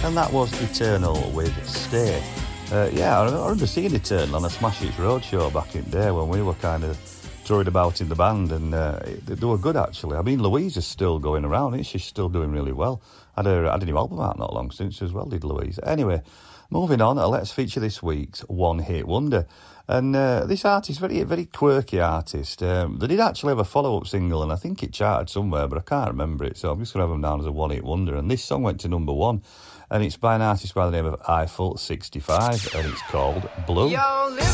And that was Eternal with Stay. Yeah, I remember seeing Eternal on a Smash Hits Roadshow back in the day when we were kind of touring about in the band, and they were good, actually. I mean, Louise is still going around, she's still doing really well. Had a new album out not long since as well, did Louise. Anyway, moving on, let's feature this week's One Hit Wonder. And this artist, very quirky artist. They did actually have a follow-up single, and I think it charted somewhere, but I can't remember it, so I'm just going to have them down as a one-hit wonder. And this song went to number 1, and it's by an artist by the name of Eiffel 65, and it's called Blue. Yo, listen.